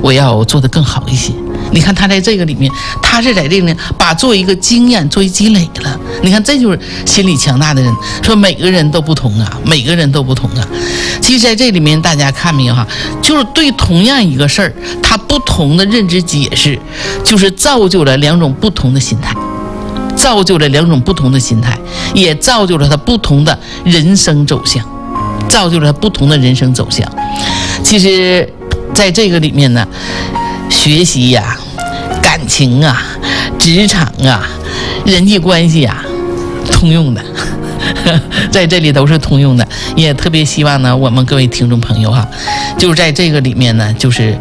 我要做得更好一些。你看他在这个里面，他是在这里把做一个经验作为积累了。你看，这就是心理强大的人。说每个人都不同啊，每个人都不同啊。其实在这里面，大家看没有哈，就是对同样一个事儿，他不同的认知解释，就是造就了两种不同的心态，造就了两种不同的心态，也造就了他不同的人生走向，造就了他不同的人生走向。其实，在这个里面呢，学习呀、感情啊、职场啊、人际关系啊，通用的，在这里都是通用的。也特别希望呢，我们各位听众朋友哈，就是在这个里面呢，就是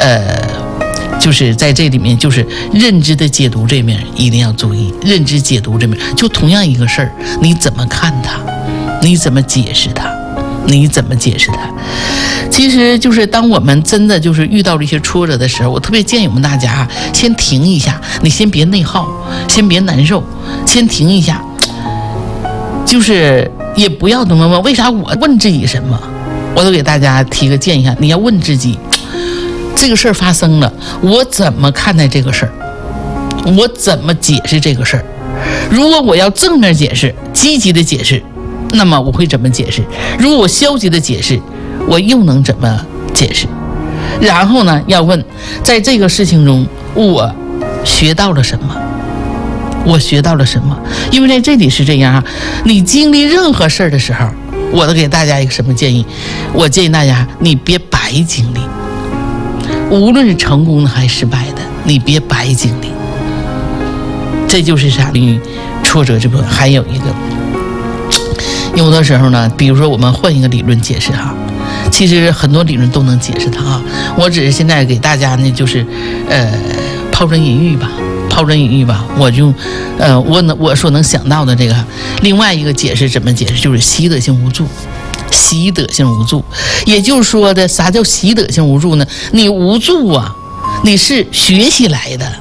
在这里面，就是认知的解读这面一定要注意。认知解读这面，就同样一个事儿，你怎么看它，你怎么解释它，你怎么解释它？其实就是当我们真的就是遇到这些挫折的时候，我特别建议我们大家先停一下，你先别内耗，先别难受，先停一下，就是也不要怎么问，为啥我问自己什么？我都给大家提个建议哈，你要问自己，这个事儿发生了，我怎么看待这个事儿？我怎么解释这个事儿？如果我要正面解释、积极的解释，那么我会怎么解释？如果我消极的解释，我又能怎么解释？然后呢，要问，在这个事情中，我学到了什么？我学到了什么？因为在这里是这样啊，你经历任何事儿的时候，我都给大家一个什么建议？我建议大家，你别白经历，无论是成功的还是失败的，你别白经历。这就是啥呢？挫折这部分还有一个，有的时候呢，比如说我们换一个理论解释哈。其实很多理论都能解释它啊，我只是现在给大家呢，就是抛砖引玉吧，抛砖引玉吧。我就我所能想到的这个另外一个解释怎么解释，就是习得性无助。习得性无助，也就是说的啥叫习得性无助呢？你无助啊，你是学习来的，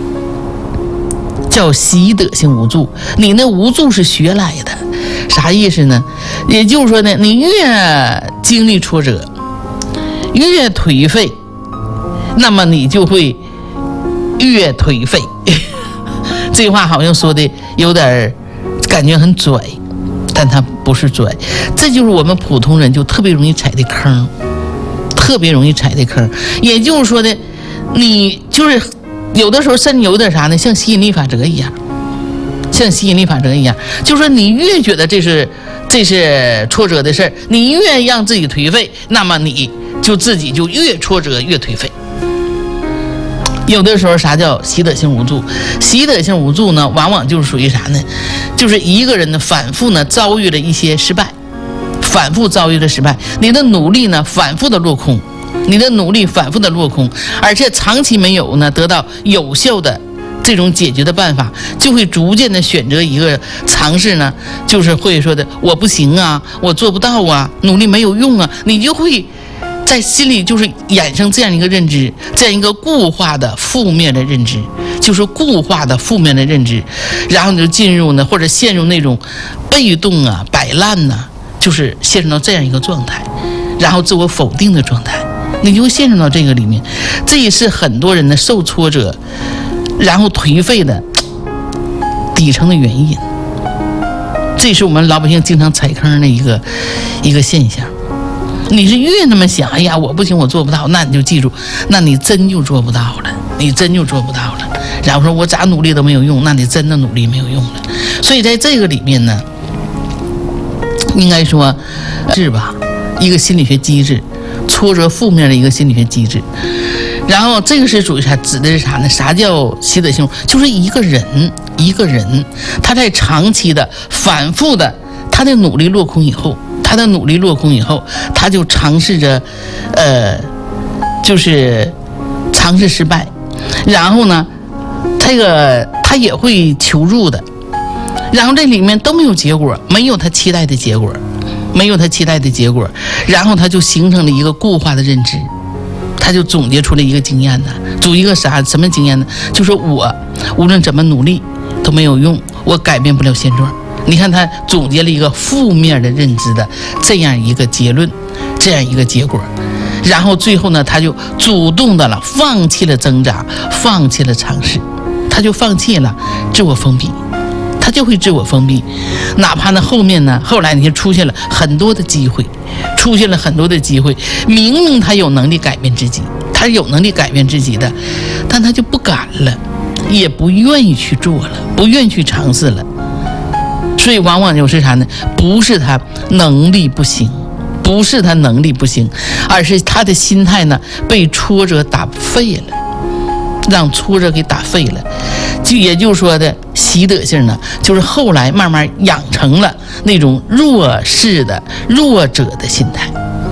叫习得性无助。你那无助是学来的，啥意思呢？也就是说呢，你越经历挫折，越颓废，那么你就会越颓废。这话好像说的有点感觉很拽，但它不是拽，这就是我们普通人就特别容易踩的坑，特别容易踩的坑。也就是说的，你就是有的时候甚至有点啥呢，像吸引力法则一样，像吸引力法则一样，就是说你越觉得这是挫折的事儿，你越让自己颓废，那么你就自己就越挫折越颓废。有的时候啥叫习得性无助？习得性无助呢，往往就是属于啥呢？就是一个人呢反复呢遭遇了一些失败，反复遭遇了失败，你的努力呢反复的落空，你的努力反复的落空，而且长期没有呢得到有效的这种解决的办法，就会逐渐的选择一个尝试呢，就是会说的我不行啊，我做不到啊，努力没有用啊，你就会在心里就是衍生这样一个认知，这样一个固化的负面的认知，就是固化的负面的认知，然后你就进入呢或者陷入那种被动啊、摆烂呐，就是陷入到这样一个状态，然后自我否定的状态，你就会陷入到这个里面。这也是很多人的受挫折然后颓废的底层的原因，这是我们老百姓经常踩坑的一个现象。你是越那么想，哎呀我不行，我做不到，那你就记住，那你真就做不到了，你真就做不到了。然后说我咋努力都没有用，那你真的努力没有用了。所以在这个里面呢，应该说是吧，一个心理学机制，挫折负面的一个心理学机制。然后这个是属于啥？指的是啥呢？啥叫习得性？就是一个人他在长期的反复的他的努力落空以后，他就尝试着就是尝试失败，然后呢他也会求助的，然后这里面都没有结果，没有他期待的结果，然后他就形成了一个固化的认知，他就总结出了一个经验呢，什么经验呢？就是我无论怎么努力都没有用，我改变不了现状。你看他总结了一个负面的认知的这样一个结论，这样一个结果。 然后最后呢，他就主动的了，放弃了挣扎，放弃了尝试，他就放弃了自我封闭，他就会自我封闭。哪怕呢后面呢，后来你就出现了很多的机会，明明他有能力改变自己，他有能力改变自己的，但他就不敢了，也不愿意去做了，不愿意去尝试了。所以往往就是啥呢？不是他能力不行，而是他的心态呢被挫折打废了，让挫折给打废了。就也就是说的习得性呢，就是后来慢慢养成了那种弱者的心态。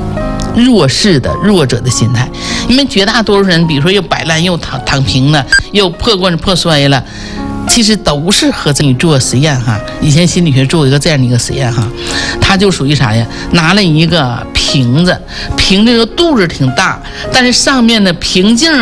因为绝大多数人，比如说又摆烂又躺平了，又破罐子破摔了，其实都是和自己做实验哈。以前心理学做一个这样的一个实验哈，它就属于啥呀？拿了一个瓶子的肚子挺大，但是上面的瓶颈